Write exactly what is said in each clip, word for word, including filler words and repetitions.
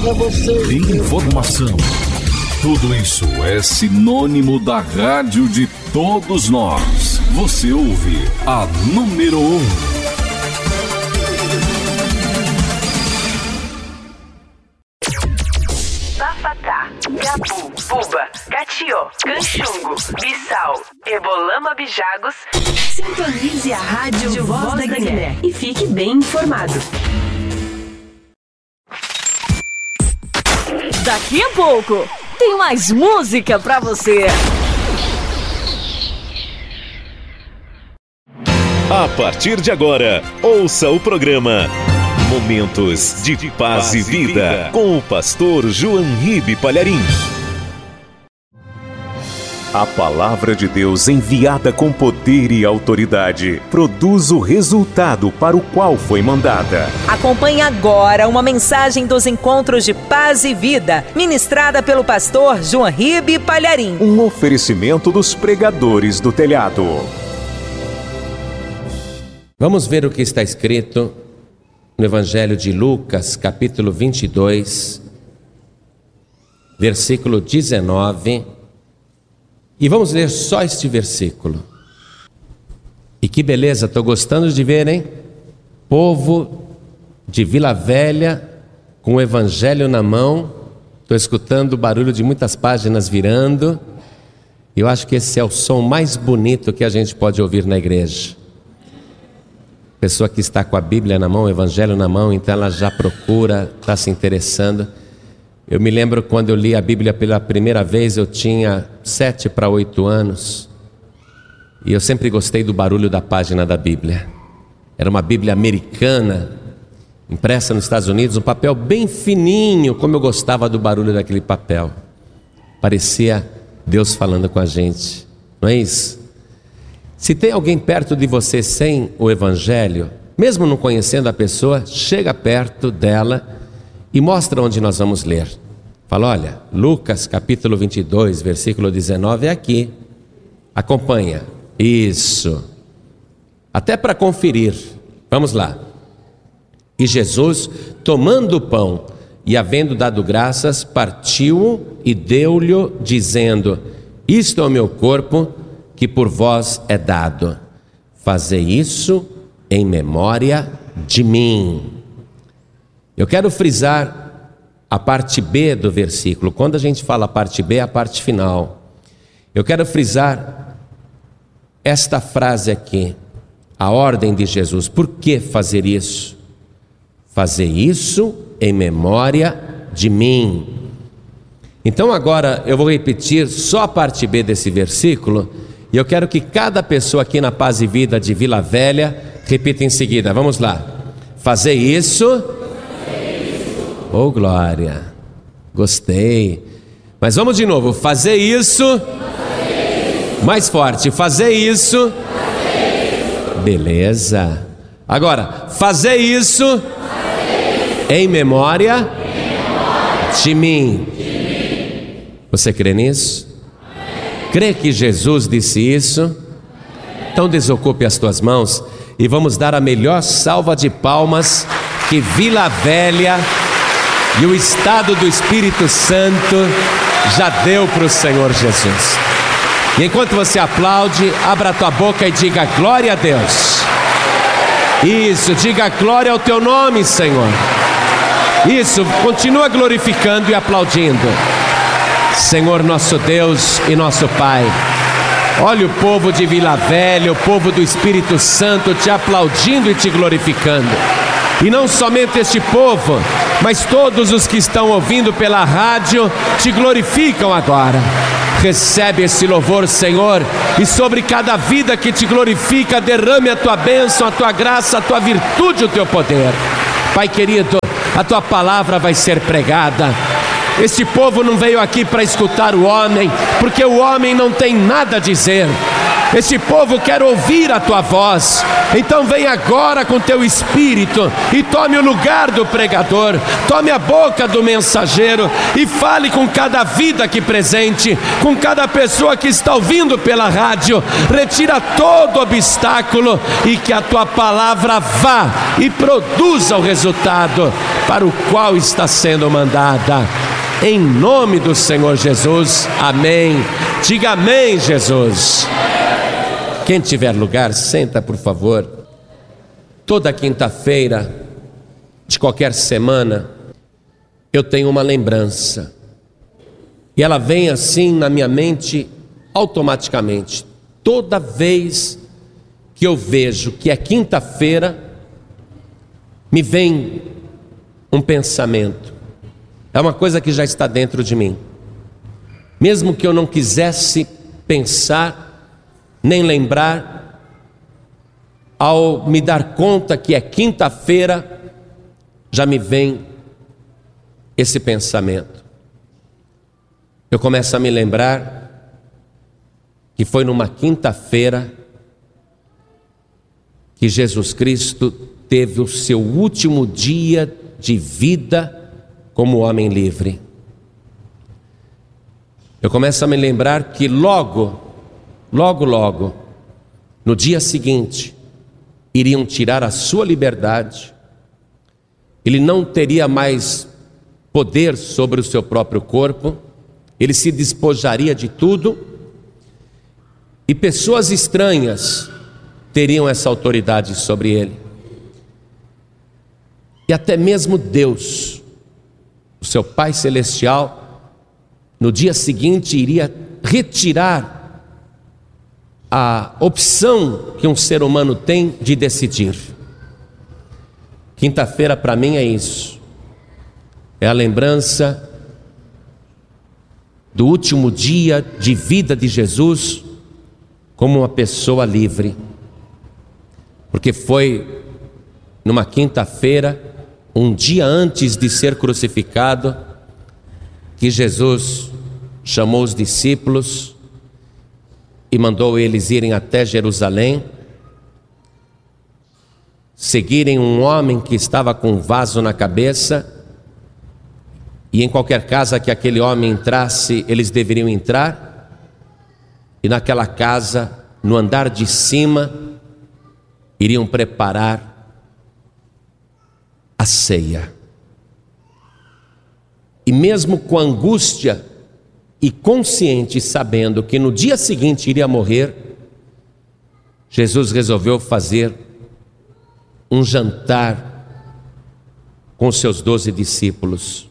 pra você. Informação. Tudo isso é sinônimo da rádio de todos nós. Você ouve a número um. Bafatá, Gabu, Buba, Catió, Canchungo, Bissau, Ebolama, Bijagos. Sintonize a rádio Voz da Guiné e fique bem informado. Daqui a pouco tem mais música pra você. A partir de agora, ouça o programa Momentos de Paz e Vida, com o pastor João Ribe Palharim. A palavra de Deus, enviada com poder e autoridade, produz o resultado para o qual foi mandada. Acompanhe agora uma mensagem dos Encontros de Paz e Vida, ministrada pelo pastor João Ribe Palharim. Um oferecimento dos pregadores do telhado. Vamos ver o que está escrito no Evangelho de Lucas, capítulo vinte e dois, versículo dezenove. E vamos ler só este versículo. E que beleza, estou gostando de ver, hein? Povo de Vila Velha, com o Evangelho na mão. Estou escutando o barulho de muitas páginas virando. E eu acho que esse é o som mais bonito que a gente pode ouvir na igreja. Pessoa que está com a Bíblia na mão, o Evangelho na mão, então ela já procura, está se interessando. Eu me lembro quando eu li a Bíblia pela primeira vez, eu tinha sete para oito anos. E eu sempre gostei do barulho da página da Bíblia. Era uma Bíblia americana, impressa nos Estados Unidos, um papel bem fininho, como eu gostava do barulho daquele papel. Parecia Deus falando com a gente, não é isso? Se tem alguém perto de você sem o Evangelho, mesmo não conhecendo a pessoa, chega perto dela e mostra onde nós vamos ler. Fala, olha, Lucas capítulo vinte e dois, versículo dezenove é aqui. Acompanha. Isso. Até para conferir. Vamos lá. E Jesus, tomando o pão e havendo dado graças, partiu-o e deu-lhe, dizendo: isto é o meu corpo, que por vós é dado. Fazei isso em memória de mim. Eu quero frisar a parte B do versículo. Quando a gente fala a parte B, é a parte final. Eu quero frisar esta frase aqui, a ordem de Jesus. Por que fazer isso? Fazer isso em memória de mim. Então agora eu vou repetir só a parte B desse versículo, e eu quero que cada pessoa aqui na Paz e Vida de Vila Velha repita em seguida. Vamos lá. Fazer isso. Oh, glória. Gostei. Mas vamos de novo. Fazer isso. Fazer isso. Mais forte. Fazer isso. Fazer isso. Beleza. Agora, fazer isso, fazer isso. Em memória, em memória. De mim. De mim. Você crê nisso? Amém. Crê que Jesus disse isso? Amém. Então desocupe as tuas mãos e vamos dar a melhor salva de palmas que Vila Velha e o estado do Espírito Santo já deu para o Senhor Jesus. E enquanto você aplaude, abra a tua boca e diga glória a Deus. Isso, diga glória ao teu nome, Senhor. Isso, continua glorificando e aplaudindo. Senhor nosso Deus e nosso Pai, olha o povo de Vila Velha, o povo do Espírito Santo te aplaudindo e te glorificando. E não somente este povo, mas todos os que estão ouvindo pela rádio te glorificam agora. Recebe esse louvor, Senhor, e sobre cada vida que te glorifica, derrame a tua bênção, a tua graça, a tua virtude, o teu poder. Pai querido, a tua palavra vai ser pregada. Este povo não veio aqui para escutar o homem, porque o homem não tem nada a dizer. Esse povo quer ouvir a tua voz. Então vem agora com teu espírito e tome o lugar do pregador, tome a boca do mensageiro e fale com cada vida aqui presente, com cada pessoa que está ouvindo pela rádio. Retira todo obstáculo e que a tua palavra vá e produza o resultado para o qual está sendo mandada. Em nome do Senhor Jesus, amém. Diga amém, Jesus. Quem tiver lugar, senta, por favor. Toda quinta-feira de qualquer semana, eu tenho uma lembrança. E ela vem assim na minha mente automaticamente. Toda vez que eu vejo que é quinta-feira, me vem um pensamento. É uma coisa que já está dentro de mim. Mesmo que eu não quisesse pensar, nem lembrar, ao me dar conta que é quinta-feira, já me vem esse pensamento. Eu começo a me lembrar que foi numa quinta-feira que Jesus Cristo teve o seu último dia de vida como homem livre. Eu começo a me lembrar que logo, logo, logo, no dia seguinte, iriam tirar a sua liberdade. Ele não teria mais poder sobre o seu próprio corpo, ele se despojaria de tudo, e pessoas estranhas teriam essa autoridade sobre ele. E até mesmo Deus, o seu Pai Celestial, no dia seguinte iria retirar a opção que um ser humano tem de decidir. Quinta-feira para mim é isso. É a lembrança do último dia de vida de Jesus como uma pessoa livre. Porque foi numa quinta-feira, um dia antes de ser crucificado, que Jesus chamou os discípulos e mandou eles irem até Jerusalém, seguirem um homem que estava com um vaso na cabeça, e em qualquer casa que aquele homem entrasse, eles deveriam entrar, e naquela casa, no andar de cima, iriam preparar a ceia. E mesmo com angústia e consciente, sabendo que no dia seguinte iria morrer, Jesus resolveu fazer um jantar com os seus doze discípulos.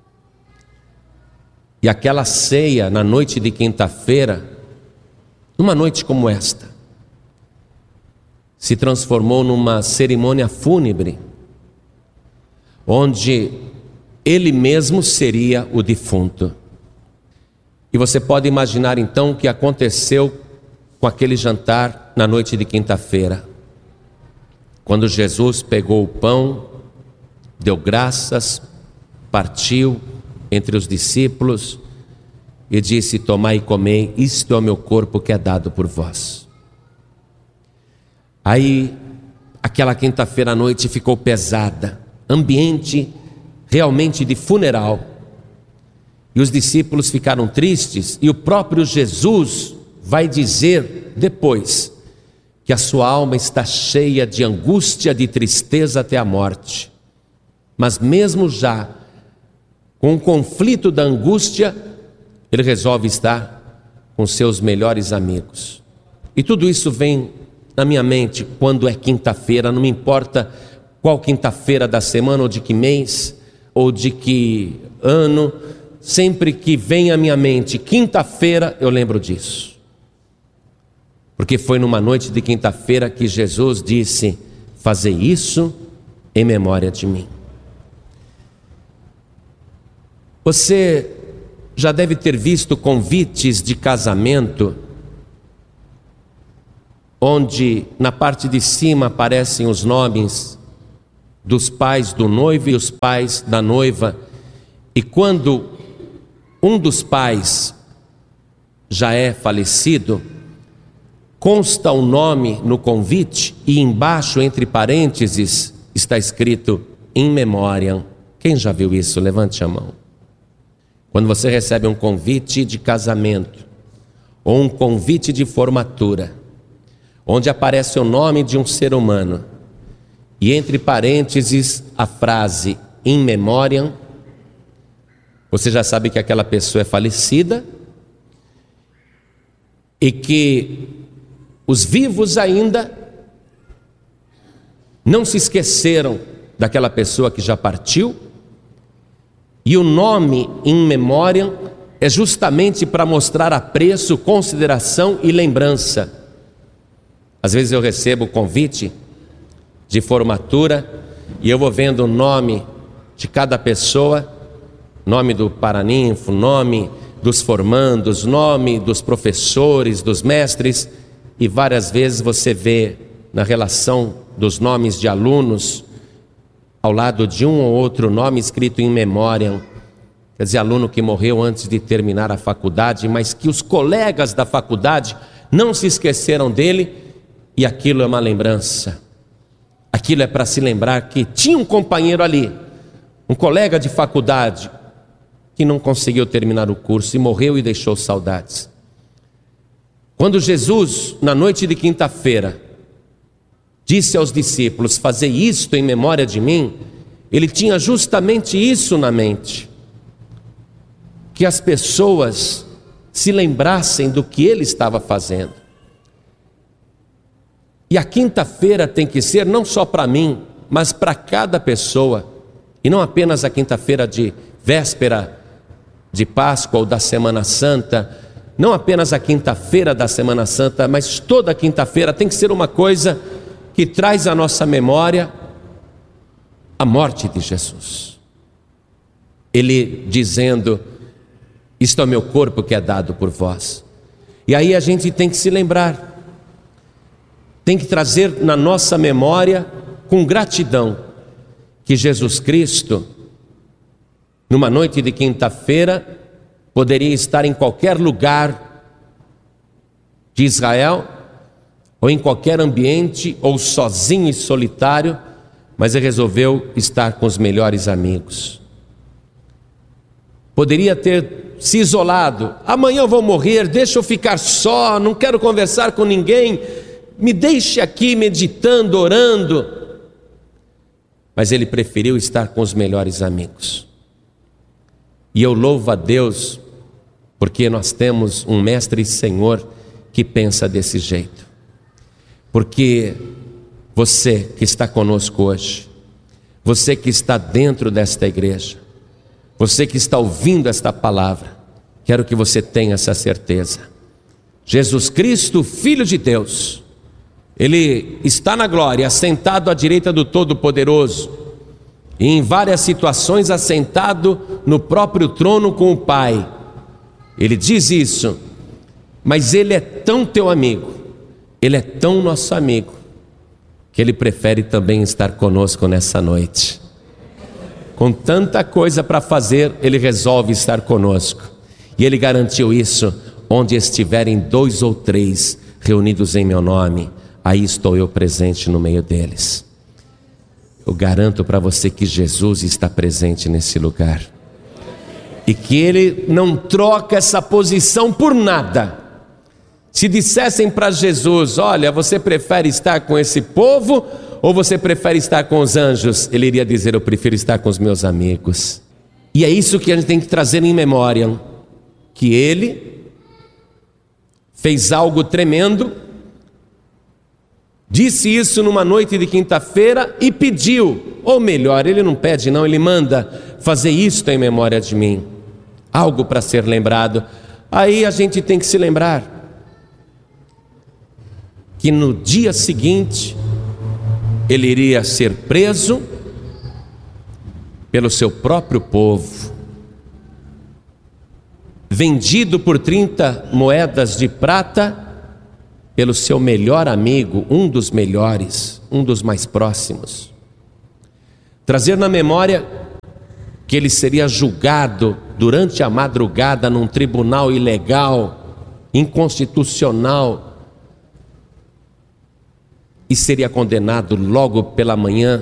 E aquela ceia na noite de quinta-feira, numa noite como esta, se transformou numa cerimônia fúnebre, onde ele mesmo seria o defunto. E você pode imaginar então o que aconteceu com aquele jantar na noite de quinta-feira. Quando Jesus pegou o pão, deu graças, partiu entre os discípulos e disse: tomai e comei, isto é o meu corpo que é dado por vós. Aí, aquela quinta-feira à noite ficou pesada, ambiente realmente de funeral, e os discípulos ficaram tristes, e o próprio Jesus vai dizer depois que a sua alma está cheia de angústia, de tristeza até a morte. Mas mesmo já com o conflito da angústia, ele resolve estar com seus melhores amigos. E tudo isso vem na minha mente quando é quinta-feira, não me importa qual quinta-feira da semana, ou de que mês, ou de que ano, sempre que vem à minha mente quinta-feira, eu lembro disso. Porque foi numa noite de quinta-feira que Jesus disse: fazei isso em memória de mim. Você já deve ter visto convites de casamento, onde na parte de cima aparecem os nomes dos pais do noivo e os pais da noiva, e quando um dos pais já é falecido, consta o nome no convite e embaixo, entre parênteses, está escrito in memoriam. Quem já viu isso? Levante a mão. Quando você recebe um convite de casamento ou um convite de formatura, onde aparece o nome de um ser humano e entre parênteses a frase in memoriam, você já sabe que aquela pessoa é falecida e que os vivos ainda não se esqueceram daquela pessoa que já partiu. E o nome in memoriam é justamente para mostrar apreço, consideração e lembrança. Às vezes eu recebo convite de formatura e eu vou vendo o nome de cada pessoa, nome do paraninfo, nome dos formandos, nome dos professores, dos mestres, e várias vezes você vê na relação dos nomes de alunos, ao lado de um ou outro nome escrito in memoriam, quer dizer, aluno que morreu antes de terminar a faculdade, mas que os colegas da faculdade não se esqueceram dele, e aquilo é uma lembrança. Aquilo é para se lembrar que tinha um companheiro ali, um colega de faculdade, que não conseguiu terminar o curso e morreu e deixou saudades. Quando Jesus, na noite de quinta-feira, disse aos discípulos: fazei isto em memória de mim, ele tinha justamente isso na mente, que as pessoas se lembrassem do que ele estava fazendo. E a quinta-feira tem que ser não só para mim, mas para cada pessoa, e não apenas a quinta-feira de véspera de Páscoa ou da Semana Santa, não apenas a quinta-feira da Semana Santa, mas toda quinta-feira tem que ser uma coisa que traz à nossa memória a morte de Jesus. Ele dizendo: isto é o meu corpo que é dado por vós. E aí a gente tem que se lembrar, tem que trazer na nossa memória com gratidão que Jesus Cristo, numa noite de quinta-feira, poderia estar em qualquer lugar de Israel, ou em qualquer ambiente, ou sozinho e solitário, mas ele resolveu estar com os melhores amigos. Poderia ter se isolado: amanhã eu vou morrer, deixa eu ficar só, não quero conversar com ninguém, me deixe aqui meditando, orando. Mas ele preferiu estar com os melhores amigos. E eu louvo a Deus, porque nós temos um mestre e Senhor que pensa desse jeito. Porque você que está conosco hoje, você que está dentro desta igreja, você que está ouvindo esta palavra, quero que você tenha essa certeza: Jesus Cristo, Filho de Deus, Ele está na glória, assentado à direita do Todo-Poderoso, e em várias situações assentado no próprio trono com o Pai. Ele diz isso, mas Ele é tão teu amigo, Ele é tão nosso amigo, que Ele prefere também estar conosco nessa noite. Com tanta coisa para fazer, Ele resolve estar conosco. E Ele garantiu isso: onde estiverem dois ou três reunidos em meu nome, aí estou eu presente no meio deles. Eu garanto para você que Jesus está presente nesse lugar, e que Ele não troca essa posição por nada. Se dissessem para Jesus: olha, você prefere estar com esse povo ou você prefere estar com os anjos? Ele iria dizer: eu prefiro estar com os meus amigos. E é isso que a gente tem que trazer em memória, que Ele fez algo tremendo, disse isso numa noite de quinta-feira e pediu, ou melhor, Ele não pede não, Ele manda fazer isto em memória de mim. Algo para ser lembrado. Aí a gente tem que se lembrar que no dia seguinte Ele iria ser preso pelo seu próprio povo, vendido por trinta moedas de prata pelo seu melhor amigo, um dos melhores, um dos mais próximos. Trazer na memória que ele seria julgado durante a madrugada num tribunal ilegal, inconstitucional, e seria condenado logo pela manhã,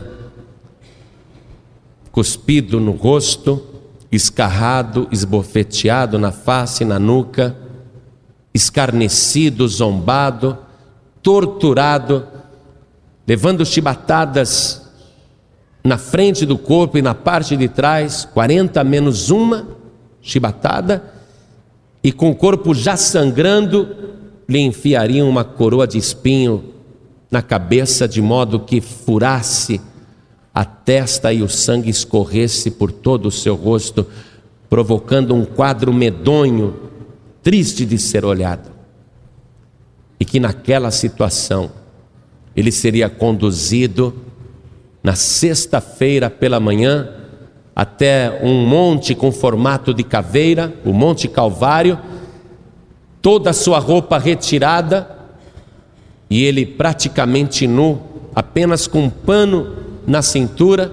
cuspido no rosto, escarrado, esbofeteado na face, na nuca, escarnecido, zombado, torturado, levando chibatadas na frente do corpo e na parte de trás, quarenta menos uma chibatada, e com o corpo já sangrando, lhe enfiariam uma coroa de espinho na cabeça, de modo que furasse a testa e o sangue escorresse por todo o seu rosto, provocando um quadro medonho, triste de ser olhado. E que naquela situação ele seria conduzido na sexta-feira pela manhã até um monte com formato de caveira, o Monte Calvário, toda a sua roupa retirada e ele praticamente nu, apenas com um pano na cintura,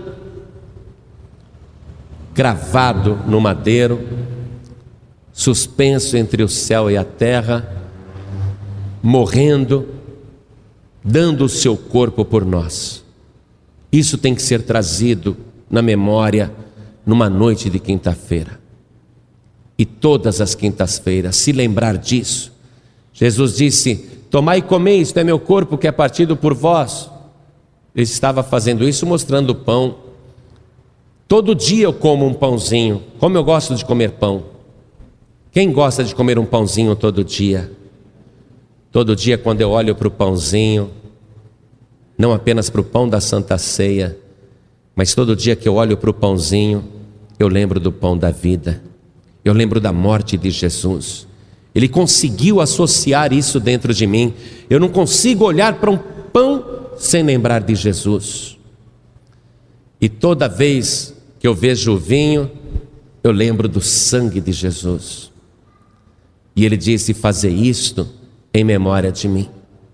cravado no madeiro, suspenso entre o céu e a terra, morrendo, dando o seu corpo por nós. Isso tem que ser trazido na memória numa noite de quinta-feira. E todas as quintas-feiras, se lembrar disso. Jesus disse: tomai e comei, isto é meu corpo que é partido por vós. Ele estava fazendo isso mostrando o pão. Todo dia eu como um pãozinho. Como eu gosto de comer pão. Quem gosta de comer um pãozinho todo dia? Todo dia, quando eu olho para o pãozinho, não apenas para o pão da Santa Ceia, mas todo dia que eu olho para o pãozinho, eu lembro do pão da vida. Eu lembro da morte de Jesus. Ele conseguiu associar isso dentro de mim. Eu não consigo olhar para um pão sem lembrar de Jesus. E toda vez que eu vejo o vinho, eu lembro do sangue de Jesus. E ele disse: fazer isto em memória de mim.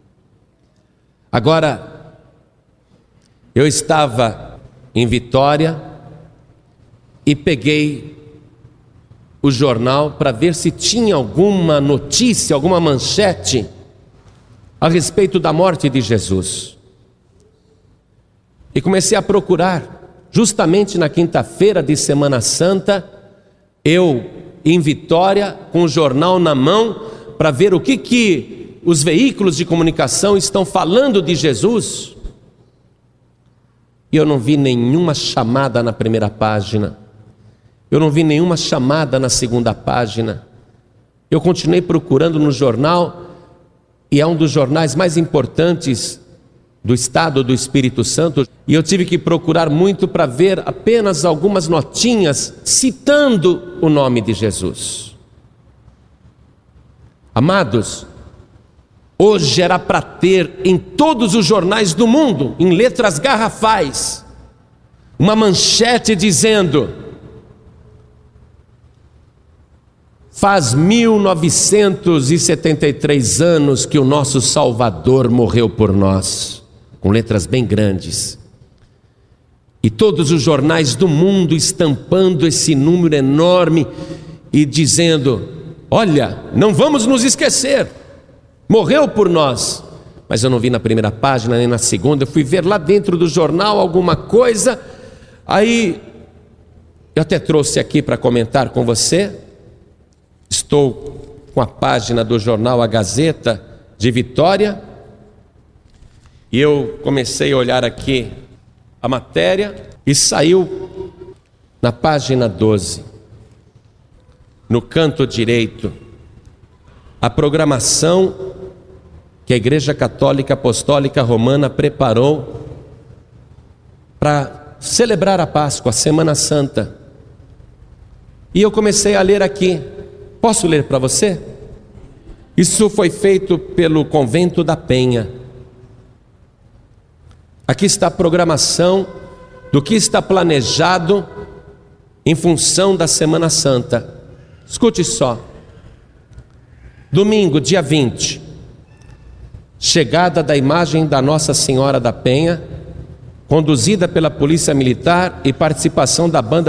Agora, eu estava em Vitória e peguei o jornal para ver se tinha alguma notícia, alguma manchete a respeito da morte de Jesus. E comecei a procurar, justamente na quinta-feira de Semana Santa, eu em Vitória, com o jornal na mão, para ver o que, que os veículos de comunicação estão falando de Jesus. E eu não vi nenhuma chamada na primeira página, eu não vi nenhuma chamada na segunda página. Eu continuei procurando no jornal, e é um dos jornais mais importantes do estado do Espírito Santo, e eu tive que procurar muito para ver apenas algumas notinhas citando o nome de Jesus. Amados, hoje era para ter em todos os jornais do mundo, em letras garrafais, uma manchete dizendo: faz mil novecentos e setenta e três anos que o nosso Salvador morreu por nós, com letras bem grandes. E todos os jornais do mundo estampando esse número enorme e dizendo: olha, não vamos nos esquecer, morreu por nós. Mas eu não vi na primeira página nem na segunda. Eu fui ver lá dentro do jornal alguma coisa. Aí eu até trouxe aqui para comentar com você. Estou com a página do jornal A Gazeta de Vitória, e eu comecei a olhar aqui a matéria, e saiu na página doze, no canto direito, a programação que a Igreja Católica Apostólica Romana preparou para celebrar a Páscoa, a Semana Santa. E eu comecei a ler aqui. Posso ler para você? Isso foi feito pelo Convento da Penha. Aqui está a programação do que está planejado em função da Semana Santa. Escute só. Domingo, dia vinte, chegada da imagem da Nossa Senhora da Penha, conduzida pela Polícia Militar, e participação da banda